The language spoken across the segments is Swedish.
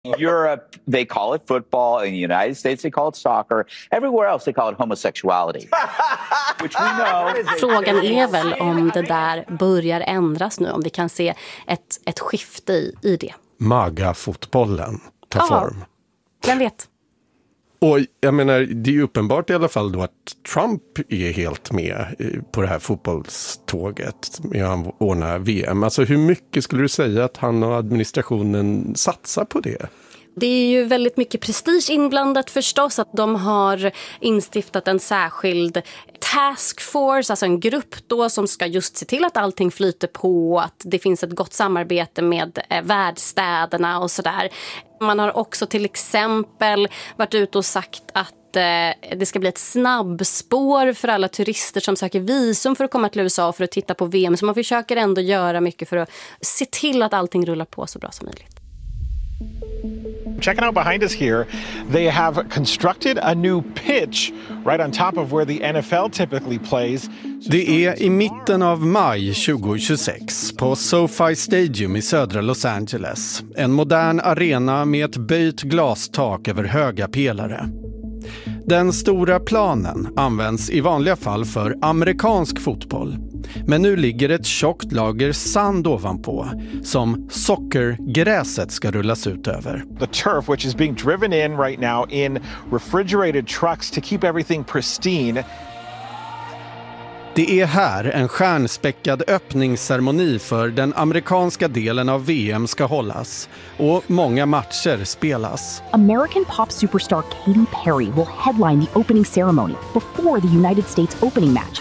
Europe, they call it football. In the United States, they call it soccer. Everywhere else, they call it homosexuality. Which we know. Frågan är väl om det där börjar ändras nu, om vi kan se ett skifte i det. MAGA-fotbollen tar form. Vem vet? Och jag menar, det är ju uppenbart i alla fall då att Trump är helt med på det här fotbollståget med att ordna VM. Alltså hur mycket skulle du säga att han och administrationen satsar på det? Det är ju väldigt mycket prestige inblandat förstås, att de har instiftat en särskild taskforce, alltså en grupp då som ska just se till att allting flyter på, att det finns ett gott samarbete med värdstäderna och sådär. Man har också till exempel varit ute och sagt att det ska bli ett snabbspår för alla turister som söker visum för att komma till USA för att titta på VM. Så man försöker ändå göra mycket för att se till att allting rullar på så bra som möjligt. Checking out behind us here, they have constructed a new pitch right on top of where the NFL typically plays. Det är i mitten av maj 2026 på SoFi Stadium i södra Los Angeles. En modern arena med ett böjt glastak över höga pelare. Den stora planen används i vanliga fall för amerikansk fotboll. Men nu ligger ett tjockt lager sand ovanpå som sockergräset ska rullas ut över. The turf, which is being driven in right now in refrigerated trucks to keep everything pristine. Det är här en stjärnspäckad öppningsceremoni för den amerikanska delen av VM ska hållas och många matcher spelas. American pop superstar Katy Perry will headline the opening ceremony before the United States opening match.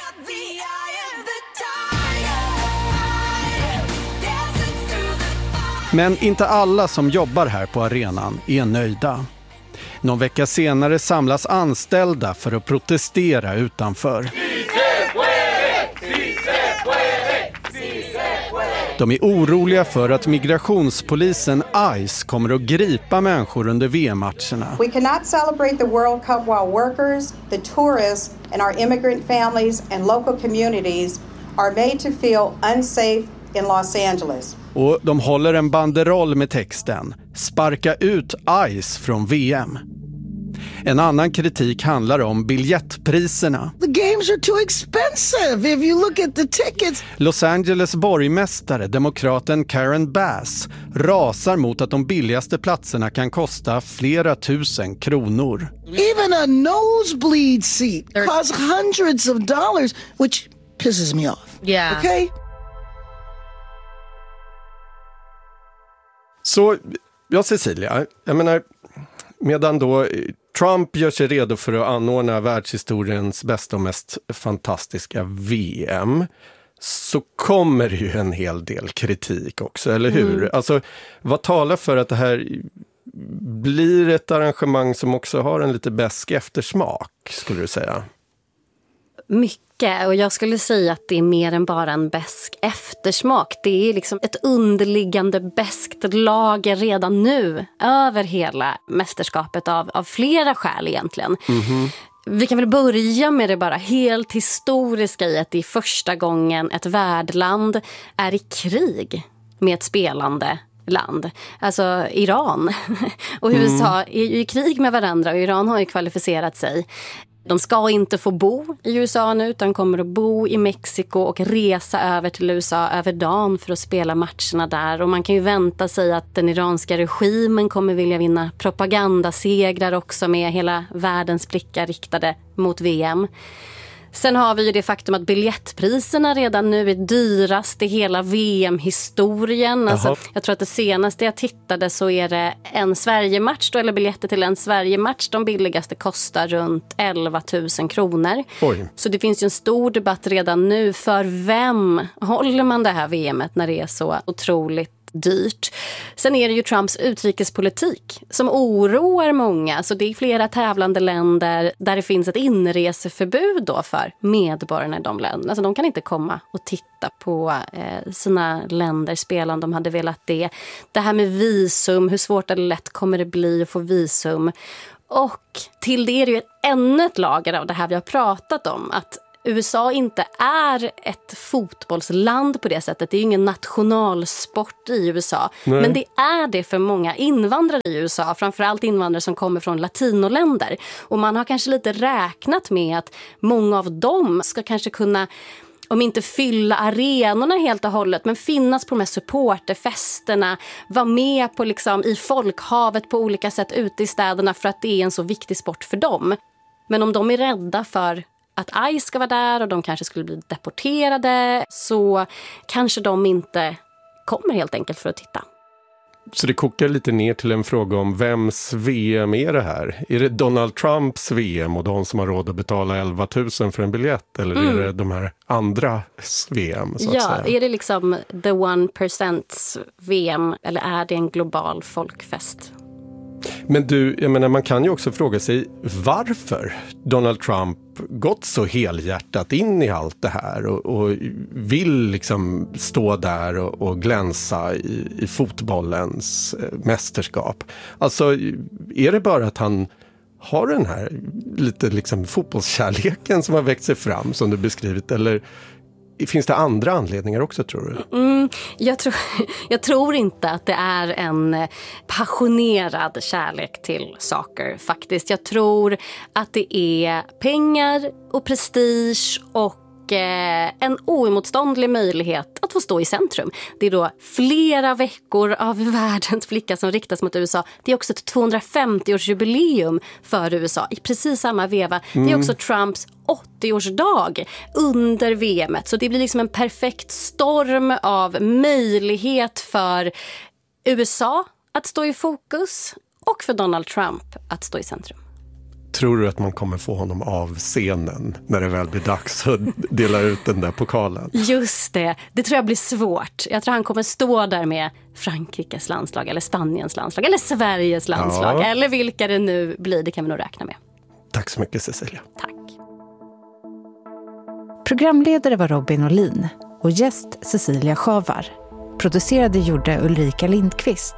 Men inte alla som jobbar här på arenan är nöjda. Någon vecka senare samlas anställda för att protestera utanför. De är oroliga för att migrationspolisen ICE kommer att gripa människor under VM-matcherna. We cannot celebrate the World Cup while workers, the tourists and our immigrant families and local communities are made to feel unsafe in Los Angeles. Och de håller en banderoll med texten "Sparka ut ICE från VM". En annan kritik handlar om biljettpriserna. The games are too expensive if you look at the tickets. Los Angeles borgmästare, demokraten Karen Bass, rasar mot att de billigaste platserna kan kosta flera tusen kronor. Even a nosebleed seat costs hundreds of dollars, which pisses me off. Yeah. Okay? Så, ja Cecilia, jag menar, medan då Trump gör sig redo för att anordna världshistoriens bästa och mest fantastiska VM, så kommer ju en hel del kritik också, eller hur? Alltså, vad talar för att det här blir ett arrangemang som också har en lite besk eftersmak, skulle du säga? Mycket, och jag skulle säga att det är mer än bara en besk eftersmak. Det är liksom ett underliggande beskt lager redan nu över hela mästerskapet av flera skäl egentligen. Vi kan väl börja med det bara helt historiska i att det är första gången ett värdland är i krig med ett spelande land. Alltså Iran och USA är ju i krig med varandra och Iran har ju kvalificerat sig. De ska inte få bo i USA nu utan kommer att bo i Mexiko och resa över till USA över dagen för att spela matcherna där. Och man kan ju vänta sig att den iranska regimen kommer vilja vinna propagandasegrar också med hela världens blickar riktade mot VM. Sen har vi ju det faktum att biljettpriserna redan nu är dyrast i hela VM-historien. Alltså, jag tror att det senaste jag tittade så är det en Sverige-match då, eller biljetter till en Sverige-match. De billigaste kostar runt 11 000 kronor. Oj. Så det finns ju en stor debatt redan nu för vem håller man det här VMet när det är så otroligt dyrt. Sen är det ju Trumps utrikespolitik som oroar många. Så det är flera tävlande länder där det finns ett inreseförbud då för medborgarna i de länderna. Alltså de kan inte komma och titta på sina länder spela om de hade velat det. Det här med visum, hur svårt eller lätt kommer det bli att få visum? Och till det är det ju ännu ett lager av det här vi har pratat om, att USA inte är ett fotbollsland på det sättet. Det är ju ingen nationalsport i USA. Nej. Men det är det för många invandrare i USA. Framförallt invandrare som kommer från latinoländer. Och man har kanske lite räknat med att många av dem ska kanske kunna, om inte fylla arenorna helt och hållet, men finnas på de här supporterfesterna, vara med på liksom i folkhavet på olika sätt ute i städerna för att det är en så viktig sport för dem. Men om de är rädda för att ICE ska vara där och de kanske skulle bli deporterade, så kanske de inte kommer helt enkelt för att titta. Så det kokar lite ner till en fråga om vems VM är det här? Är det Donald Trumps VM och de som har råd att betala 11 000 för en biljett? Eller är det de här andra VM? Så att säga? Är det liksom the 1%'s VM eller är det en global folkfest? Men du, jag menar, man kan ju också fråga sig varför Donald Trump gått så helhjärtat in i allt det här och vill liksom stå där och glänsa i fotbollens mästerskap. Alltså, är det bara att han har den här lite liksom fotbollskärleken som har växt sig fram som du beskrivit, eller finns det andra anledningar också, tror du? Jag tror inte att det är en passionerad kärlek till saker faktiskt. Jag tror att det är pengar och prestige och en oemotståndlig möjlighet att få stå i centrum. Det är då flera veckor av världens blickar som riktas mot USA. Det är också ett 250-årsjubileum för USA i precis samma veva. Det är också Trumps 80-årsdag under VMet. Så det blir liksom en perfekt storm av möjlighet för USA att stå i fokus och för Donald Trump att stå i centrum. Tror du att man kommer få honom av scenen när det väl blir dags att dela ut den där pokalen? Just det. Det tror jag blir svårt. Jag tror han kommer stå där med Frankrikes landslag eller Spaniens landslag eller Sveriges landslag eller vilka det nu blir. Det kan vi nog räkna med. Tack så mycket, Cecilia. Tack. Programledare var Robin Olin och gäst Cecilia Schavar. Producerade gjorde Ulrika Lindqvist.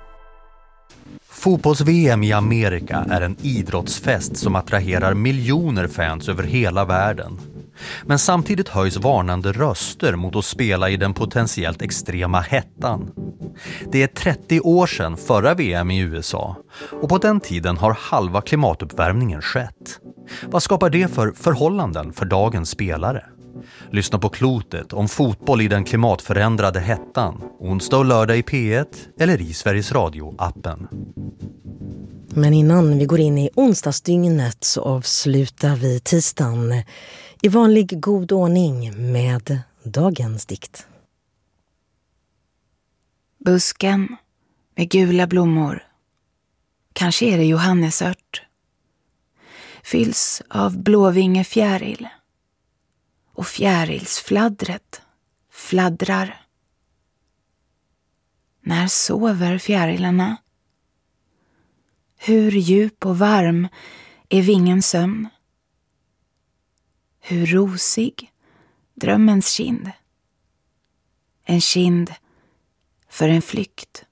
Fotbolls-VM i Amerika är en idrottsfest som attraherar miljoner fans över hela världen. Men samtidigt höjs varnande röster mot att spela i den potentiellt extrema hettan. Det är 30 år sedan förra VM i USA och på den tiden har halva klimatuppvärmningen skett. Vad skapar det för förhållanden för dagens spelare? Lyssna på Klotet om fotboll i den klimatförändrade hettan. Onsdag och lördag i P1 eller i Sveriges Radio-appen. Men innan vi går in i onsdagsdygnet så avslutar vi tisdagen i vanlig god ordning med dagens dikt. Busken med gula blommor, kanske är det johannesört, fylls av blåvingefjäril. Och fjärilsfladdret fladdrar. När sover fjärilarna? Hur djup och varm är vingens sömn? Hur rosig drömmens kind? En kind för en flykt.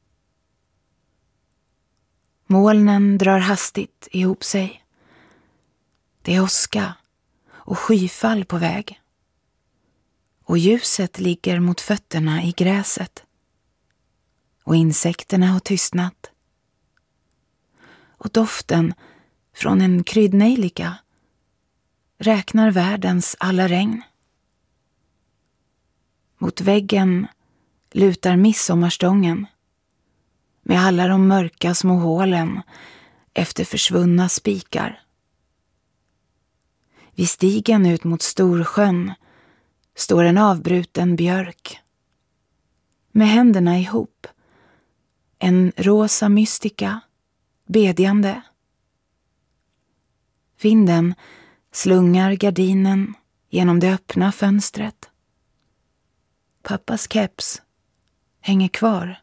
Molnen drar hastigt ihop sig. Det är åska och skyfall på väg. Och ljuset ligger mot fötterna i gräset. Och insekterna har tystnat. Och doften från en kryddnejlika räknar världens alla regn. Mot väggen lutar midsommarstången med alla de mörka små hålen efter försvunna spikar. Vid stigen ut mot Storsjön står en avbruten björk. Med händerna ihop, en rosa mystika, bedjande. Vinden slungar gardinen genom det öppna fönstret. Pappas keps hänger kvar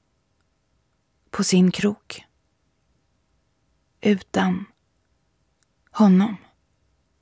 på sin krok. Utan honom.